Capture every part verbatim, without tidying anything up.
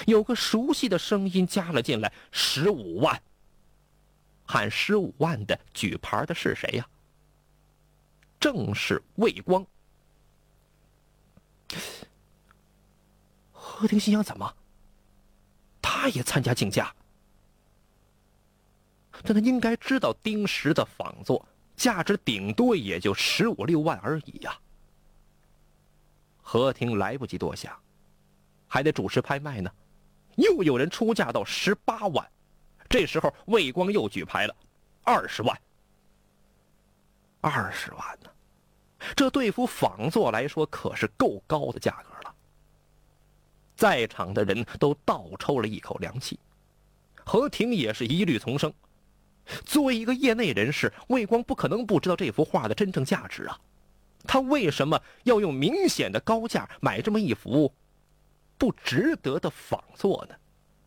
有个熟悉的声音加了进来：十五万。喊十五万的举牌的是谁呀？正是魏光。何婷心想，怎么他也参加竞价？但他应该知道丁石的仿作价值顶多也就十五六万而已呀。何婷来不及多想，还得主持拍卖呢。又有人出价到十八万，这时候魏光又举牌了，二十万。二十万呢，这对幅仿作来说可是够高的价格了。在场的人都倒抽了一口凉气，何婷也是一律从生。作为一个业内人士，魏光不可能不知道这幅画的真正价值啊，他为什么要用明显的高价买这么一幅不值得的仿作呢？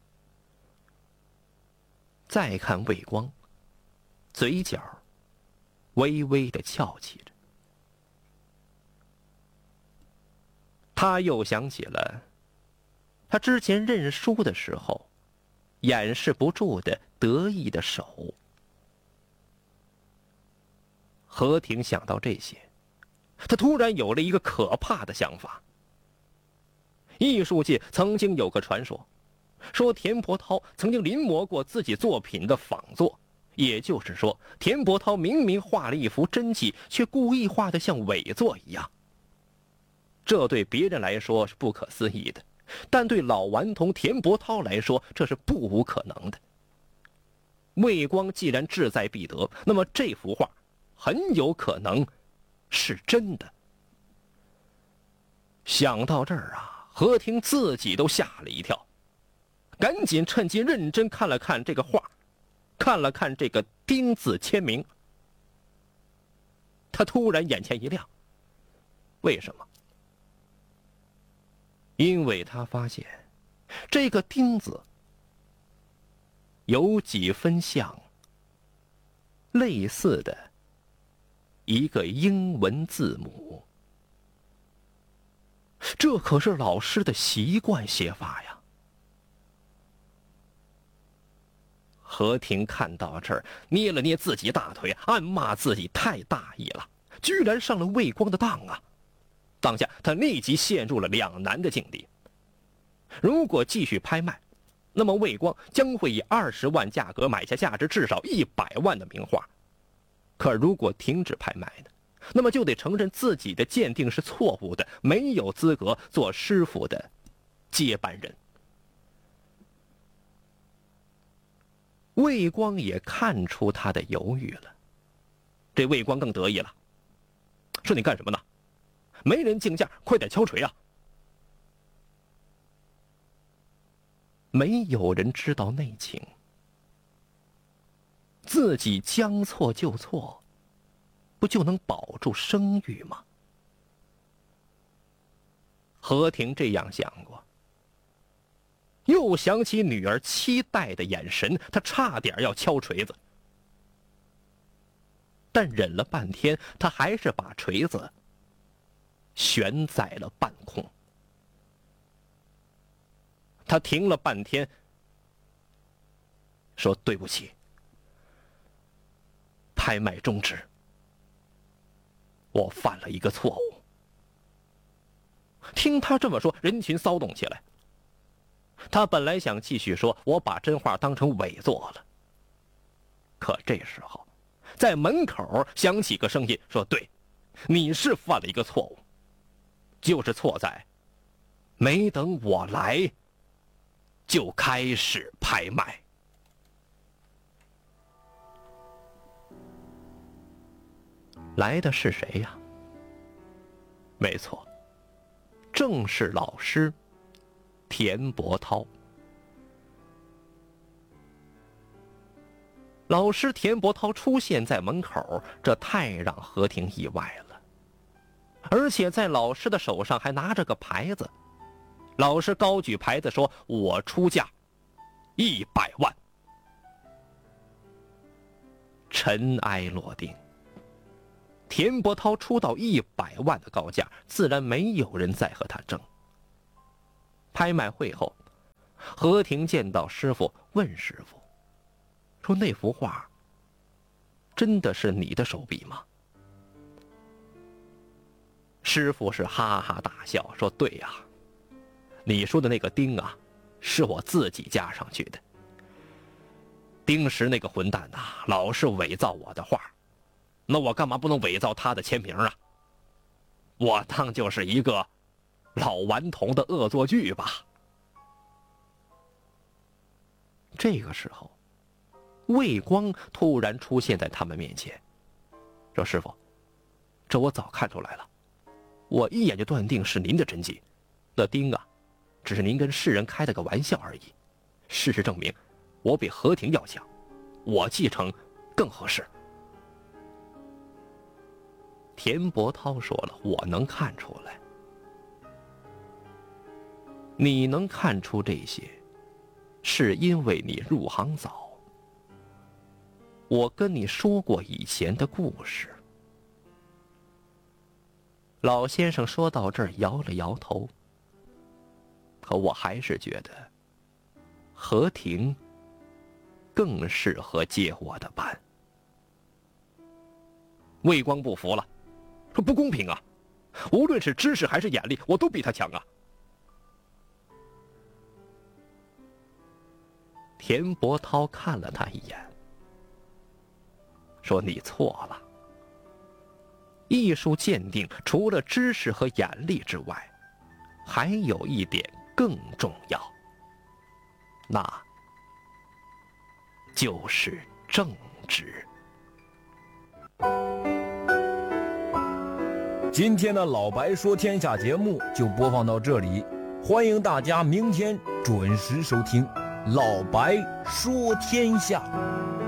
再看魏光，嘴角微微的翘起着。他又想起了他之前认输的时候掩饰不住的得意的手。何婷想到这些，他突然有了一个可怕的想法。艺术界曾经有个传说，说田伯涛曾经临摹过自己作品的仿作，也就是说，田伯涛明明画了一幅真迹，却故意画得像伪作一样。这对别人来说是不可思议的，但对老顽童田伯涛来说，这是不无可能的。魏光既然志在必得，那么这幅画很有可能是真的。想到这儿啊，何婷自己都吓了一跳，赶紧趁机认真看了看这个画，看了看这个丁字签名。他突然眼前一亮，为什么？因为他发现这个丁字有几分像类似的一个英文字母，这可是老师的习惯写法呀。何婷看到这儿，捏了捏自己大腿，暗骂自己太大意了，居然上了魏光的当啊！当下他立即陷入了两难的境地。如果继续拍卖，那么魏光将会以二十万价格买下价值至少一百万的名画。可如果停止拍卖呢，那么就得承认自己的鉴定是错误的，没有资格做师傅的接班人。魏光也看出他的犹豫了，这魏光更得意了，说：“你干什么呢？没人竞价，快点敲锤啊！”没有人知道内情，自己将错就错，不就能保住声誉吗？何婷这样想过，又想起女儿期待的眼神，她差点要敲锤子，但忍了半天，她还是把锤子悬在了半空。他停了半天，说：“对不起，拍卖终止，我犯了一个错误。”听他这么说，人群骚动起来。他本来想继续说：“我把真画当成伪作了。”可这时候，在门口响起个声音说：“对，你是犯了一个错误，就是错在没等我来就开始拍卖。”来的是谁呀？没错，正是老师田伯涛。老师田伯涛出现在门口，这太让何婷意外了。而且在老师的手上还拿着个牌子，老师高举牌子说：“我出价一百万。”尘埃落定，田伯涛出到一百万的高价，自然没有人再和他争。拍卖会后， 何婷见到师傅，问师傅说：“那幅画真的是你的手笔吗？”师傅是哈哈大笑说：“对呀、啊，你说的那个丁啊，是我自己加上去的。丁石那个混蛋呐、啊，老是伪造我的画，那我干嘛不能伪造他的签名啊？我当就是一个老顽童的恶作剧吧。”这个时候，魏光突然出现在他们面前，说：“师傅，这我早看出来了，我一眼就断定是您的真迹。那丁啊，只是您跟世人开了个玩笑而已。事实证明，我比何婷要强，我继承更合适。”田伯涛说了：“我能看出来。你能看出这些，是因为你入行早。我跟你说过以前的故事。”老先生说到这儿摇了摇头，可我还是觉得何婷更适合接我的班。魏光不服了，说：“不公平啊！无论是知识还是眼力，我都比他强啊！”田伯涛看了他一眼，说：“你错了。艺术鉴定除了知识和眼力之外，还有一点更重要，那就是正直。” 今天的老白说天下节目就播放到这里，欢迎大家明天准时收听老白说天下。